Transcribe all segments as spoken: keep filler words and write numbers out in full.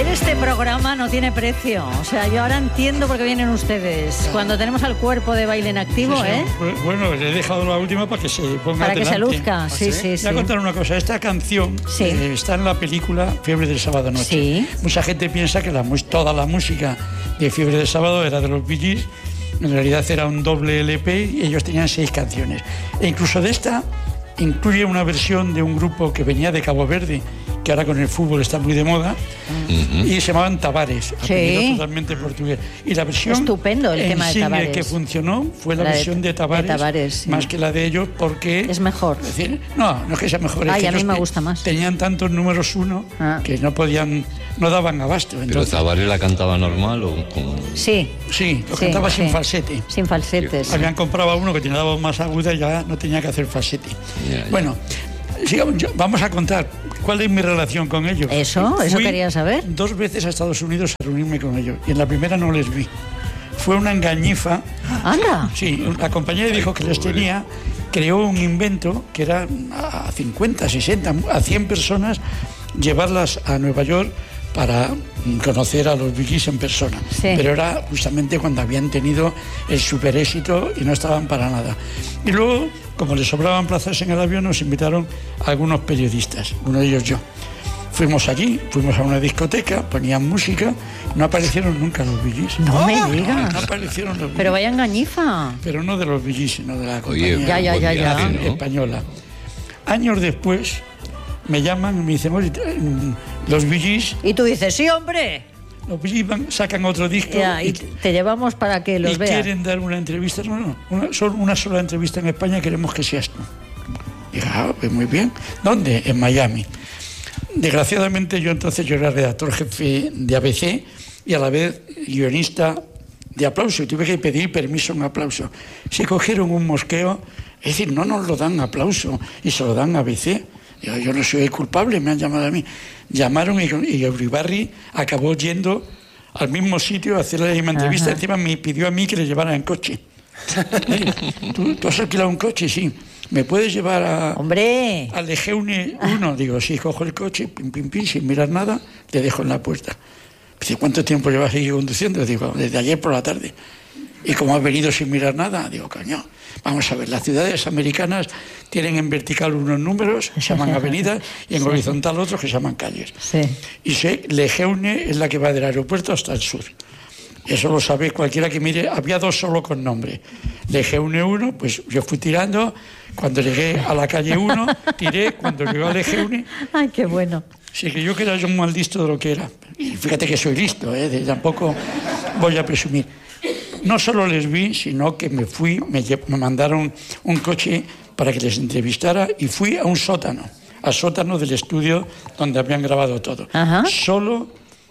Ver este programa no tiene precio. O sea, yo ahora entiendo por qué vienen ustedes. Cuando tenemos al cuerpo de baile en activo, sí, sí. ¿eh? Bueno, le he dejado la última para que se ponga Para que delante. se luzca, sí, ¿Ah, sí, sí. Voy a contar una cosa. Esta canción sí. eh, está en la película Fiebre del Sábado Noche. Sí. Mucha gente piensa que la, toda la música de Fiebre del Sábado era de los Bee Gees. En realidad era un doble L P y ellos tenían seis canciones. E incluso de esta incluye una versión de un grupo que venía de Cabo Verde, que ahora con el fútbol está muy de moda, uh-huh. y se llamaban Tavares, apellido sí. totalmente portugués. Y la versión estupendo el tema de Tavares. que funcionó fue la, la versión de, de Tavares, de Tavares sí. más que la de ellos, porque... Es mejor. Es decir, no, no es que sea mejor. Ay, es que a mí me te, gusta más. Tenían tantos números uno ah. que no podían, no daban abasto. Entonces, ¿pero Tavares la cantaba normal o con...? Sí. Sí, lo sí, cantaba sí. sin falsete. Sin falsete, sí. Habían comprado uno que tenía la voz más aguda y ya no tenía que hacer falsete. Ya, ya. Bueno, sigamos, yo, vamos a contar cuál es mi relación con ellos. Eso, Fui eso quería saber. Dos veces a Estados Unidos a reunirme con ellos y en la primera no les vi. Fue una engañifa. ¡Anda! Sí, la compañía dijo que les tenía, creó un invento que era a cincuenta, sesenta, a cien personas, llevarlas a Nueva York para conocer a los Bee Gees en persona. Sí. Pero era justamente cuando habían tenido el super éxito y no estaban para nada. Y luego, como les sobraban plazas en el avión, nos invitaron a algunos periodistas, uno de ellos yo. Fuimos allí, fuimos a una discoteca, ponían música, no aparecieron nunca los Bee Gees. No, no me digas. No aparecieron los Bee Gees. Pero vaya engañifa. Pero no de los Bee Gees, sino de la compañía. Oye, ya, ya, ya, ya. ¿no? española. Años después me llaman y me dicen, oye, los Bee Gees... Y tú dices, sí, hombre. Los Bee Gees van, sacan otro disco... Ya, y, y te llevamos para que los y veas. Y quieren dar una entrevista. No, no, una, solo una sola entrevista en España, queremos que seas tú. Y dije, ah, pues muy bien. ¿Dónde? En Miami. Desgraciadamente yo entonces yo era redactor jefe de A B C y a la vez guionista de Aplauso y tuve que pedir permiso en Aplauso. Se cogieron un mosqueo, es decir, no nos lo dan Aplauso y se lo dan a A B C. Yo, yo no soy el culpable, me han llamado a mí. Llamaron y, y Uribarri acabó yendo al mismo sitio a hacer la misma entrevista. Ajá. Encima me pidió a mí que le llevara en coche. ¿Tú, ¿Tú has alquilado un coche? Sí. ¿Me puedes llevar a, ¡hombre! al Lejeune uno? Digo, sí, cojo el coche, pim, pim, pim, sin mirar nada, te dejo en la puerta. Dice, ¿cuánto tiempo llevas aquí conduciendo? Digo, desde ayer por la tarde. ¿Y cómo has venido sin mirar nada? Digo, coño, vamos a ver, las ciudades americanas tienen en vertical unos números, se llaman avenidas, y en sí. horizontal otros que se llaman calles. Sí. Y sé, Lejeune es la que va del aeropuerto hasta el sur. Eso lo sabe cualquiera que mire. Había dos solo con nombre. Lejeune uno, pues yo fui tirando. Cuando llegué a la calle uno, tiré. Cuando llegué a Lejeune... ¡Ay, qué bueno! Sí, que yo que era yo un mal listo de lo que era. Y fíjate que soy listo, ¿eh? Tampoco voy a presumir. No solo les vi, sino que me fui, me, me mandaron un coche para que les entrevistara y fui a un sótano, al sótano del estudio donde habían grabado todo. Ajá. Solo,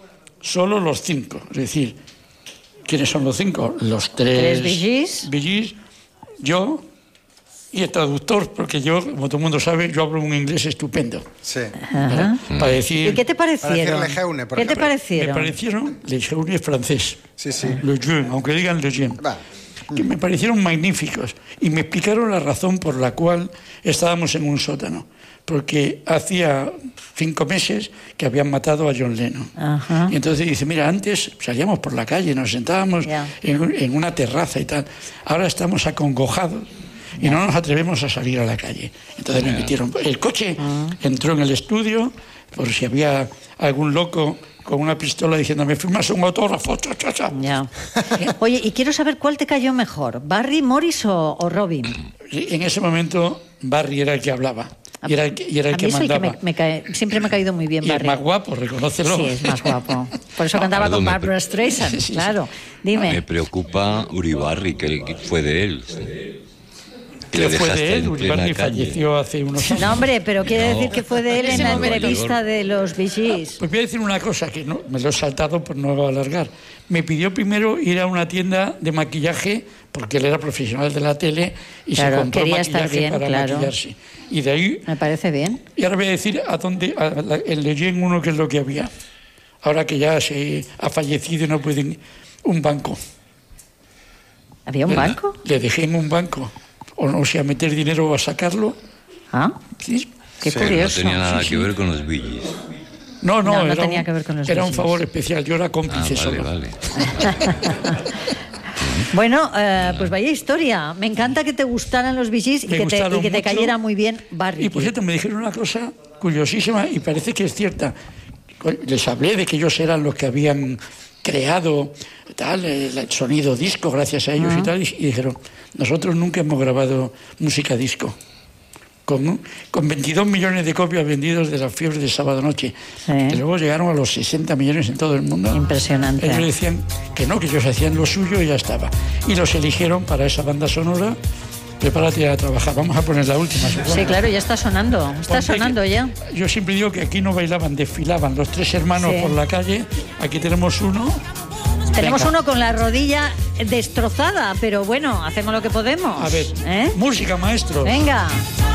solo los cinco, es decir... ¿Quiénes son los cinco? Los tres... ¿Tres Bee Gees? Bee Gees, yo y el traductor, porque yo, como todo el mundo sabe, yo hablo un inglés estupendo. Sí. Ajá. Para decir... ¿Y qué te parecieron? Para decir Lejeune, por ¿Qué te ejemplo. parecieron? Me parecieron... Lejeune es francés. Sí, sí. Le Jeune, aunque digan Le Jeune. Va. Que me parecieron magníficos. Y me explicaron la razón por la cual estábamos en un sótano. Porque hacía cinco meses que habían matado a John Lennon. Ajá. Y entonces dice, mira, antes salíamos por la calle, nos sentábamos yeah. en, en una terraza y tal. Ahora estamos acongojados y yeah. no nos atrevemos a salir a la calle. Entonces yeah. me metieron... El coche uh-huh. entró en el estudio por si había algún loco con una pistola diciendo, ¿me firmas un autógrafo? Cha, cha, cha. Yeah. Oye, y quiero saber cuál te cayó mejor, Barry, Morris o, o Robin. En ese momento Barry era el que hablaba. Y era el que, y era el a que mí mandaba. El que me, me cae, siempre me ha caído muy bien y Barry. Es más guapo, reconócelo. Sí, es más guapo. Por eso cantaba con Barbra Streisand, sí, sí, claro. Dime. Me preocupa Uribarri, que fue de él. ¿Qué fue de él? Uribarri falleció hace unos años. No, hombre, pero quiere no. decir que fue de él en la entrevista de los Bee Gees. Pues voy a decir una cosa que no, me lo he saltado por no alargar. Me pidió primero ir a una tienda de maquillaje, porque él era profesional de la tele y claro, se compró quería maquillaje estar bien, para claro. maquillarse. Y de ahí... Me parece bien. Y ahora voy a decir a dónde... A la, el Leyen uno, que es lo que había. Ahora que ya se ha fallecido y no pueden... Un banco. ¿Había un le, banco? Le dejé en un banco. O no sé, a meter dinero o a sacarlo. Ah, ¿Sí? Qué sí, curioso. No tenía nada sí, que sí. ver con los Bee Gees. No, no, no, no era, tenía un, que ver con los era un Bee favor Gees. especial, yo era cómplice Ah, vale, solo. vale. Bueno, eh, pues vaya historia. Me encanta que te gustaran los Bee Gees y Me que te, gustaron y que te mucho. cayera muy bien Barry. Y por cierto, me dijeron una cosa curiosísima y parece que es cierta. Les hablé de que ellos eran los que habían creado tal, el sonido disco gracias a ellos uh-huh. y tal, y, y dijeron, nosotros nunca hemos grabado música disco. Con, con veintidós millones de copias vendidos de la fiebre de sábado noche. Sí. Que luego llegaron a los sesenta millones en todo el mundo. Impresionante. Ellos decían que no, que ellos hacían lo suyo y ya estaba. Y los eligieron para esa banda sonora. Prepárate a trabajar. Vamos a poner la última. Supongo. Sí, claro, ya está sonando. Está Ponte sonando que, ya. Yo siempre digo que aquí no bailaban, desfilaban los tres hermanos Sí. por la calle. Aquí tenemos uno. Tenemos Venga. uno con la rodilla destrozada, pero bueno, hacemos lo que podemos. A ver, ¿eh? música, maestro. Venga.